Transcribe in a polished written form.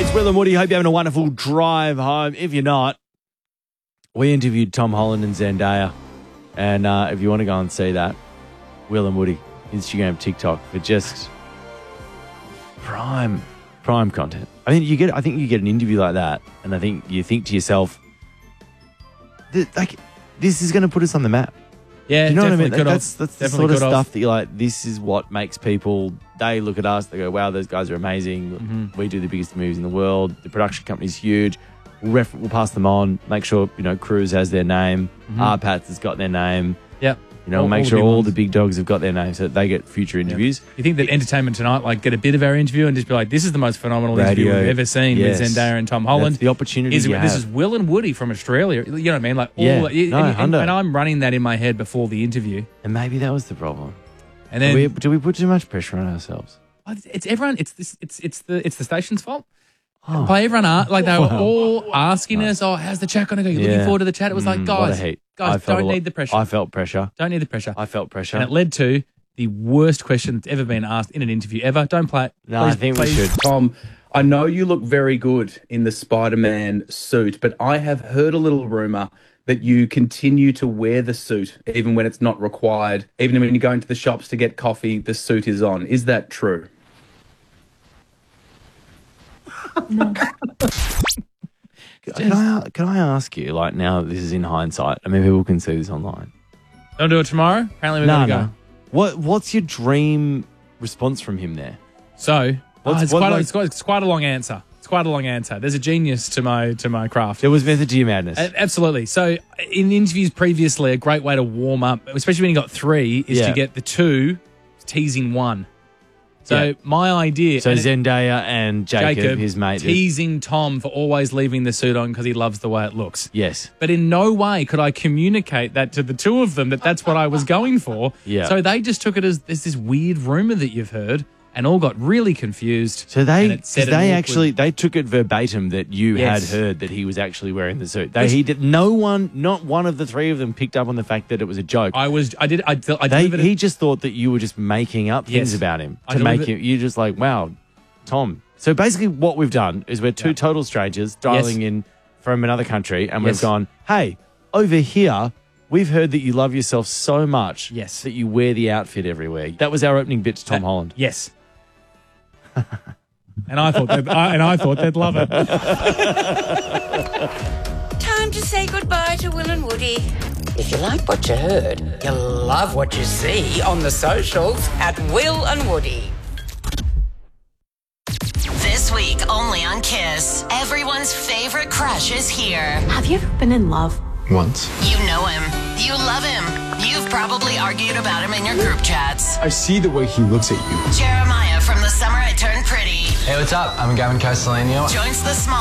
It's Will and Woody. Hope you're having a wonderful drive home. If you're not, we interviewed Tom Holland and Zendaya. And if you want to go and see that, Will and Woody, Instagram, TikTok, for just prime content. I think you get an interview like that, and I think you think to yourself, this is going to put us on the map. Yeah, you know what I mean? could That's the sort of could stuff that you're like, this is what makes people, they look at us, they go, wow, those guys are amazing. Mm-hmm. We do the biggest movies in the world. The production company's huge. We'll pass them on, make sure, Cruise has their name. Arpats has got their name. Yep. Make sure all the big dogs have got their name so that they get future interviews. You think that Entertainment Tonight, get a bit of our interview and just be like, this is the most phenomenal interview we've ever seen with Zendaya and Tom Holland. That's the opportunity This is Will and Woody from Australia. You know what I mean? And I'm running that in my head before the interview. And maybe that was the problem. And then do we put too much pressure on ourselves? It's everyone. It's the station's fault. By everyone, they were all asking us, how's the chat going to go? You're looking forward to the chat? It was like, guys, don't need the pressure. I felt pressure. Don't need the pressure. I felt pressure. And it led to the worst question that's ever been asked in an interview ever. Don't play it. No, I think we should. Tom, I know you look very good in the Spider-Man suit, but I have heard a little rumour that you continue to wear the suit even when it's not required. Even when you go into the shops to get coffee, the suit is on. Is that true? No. Can I ask you, now this is in hindsight, I mean, people can see this online. Don't do it tomorrow? Apparently we're going to go. What's your dream response from him there? So, it's quite a long answer. It's quite a long answer. There's a genius to my craft. There was method to your madness. Absolutely. So, in interviews previously, a great way to warm up, especially when you got three, is to get the two teasing one. So my idea... So Zendaya and Jacob, his mate... teasing Tom for always leaving the suit on because he loves the way it looks. Yes. But in no way could I communicate that to the two of them, that's what I was going for. Yeah. So they just took it as there's this weird rumour that you've heard and all got really confused. So they took it verbatim that you had heard that he was actually wearing the suit. Not one of the three of them picked up on the fact that it was a joke. He just thought that you were just making up things about him to make him. You're just like, wow, Tom. So basically, what we've done is we're two total strangers dialing in from another country, and we've gone, hey, over here. We've heard that you love yourself so much that you wear the outfit everywhere. That was our opening bit to Tom Holland. Yes. And I thought they'd love it. Time to say goodbye to Will and Woody. If you like what you heard, you'll love what you see on the socials At Will and Woody. This week, only on Kiss. Everyone's favorite crush is here. Have you ever been in love? Once. You know him. You love him. You've probably argued about him in your group chats. I see the way he looks at you. Jeremiah from The Summer I Turned Pretty Hey, what's up? I'm Gavin Castellano. joins the small